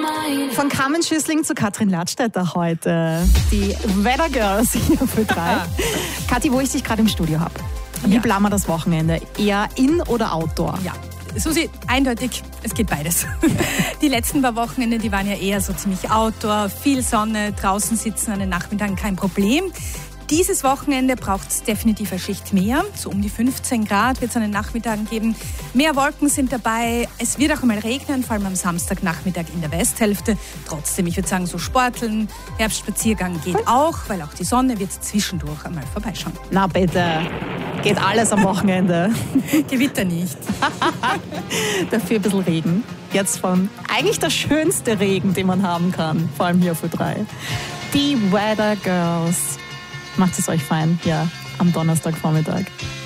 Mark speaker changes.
Speaker 1: Von Carmen Schüssling zu Katrin Ladstätter heute. Die Weather Girls hier für 3. Kathi, wo ich dich gerade im Studio habe. Wie planen wir das Wochenende? Eher in- oder outdoor?
Speaker 2: Ja, Susi, eindeutig, es geht beides. Die letzten paar Wochenende, die waren ja eher so ziemlich outdoor, viel Sonne, draußen sitzen an den Nachmittagen, kein Problem. Dieses Wochenende braucht es definitiv eine Schicht mehr. So um die 15 Grad wird es an den Nachmittagen geben. Mehr Wolken sind dabei. Es wird auch einmal regnen, vor allem am Samstagnachmittag in der Westhälfte. Trotzdem, ich würde sagen, so Sporteln, Herbstspaziergang geht auch, weil auch die Sonne wird zwischendurch einmal vorbeischauen.
Speaker 1: Na bitte, geht alles am Wochenende.
Speaker 2: Gewitter nicht.
Speaker 1: Dafür ein bisschen Regen. Jetzt von eigentlich der schönste Regen, den man haben kann, vor allem hier für 3. Die Weather Girls. Macht es euch fein, ja, am Donnerstagvormittag.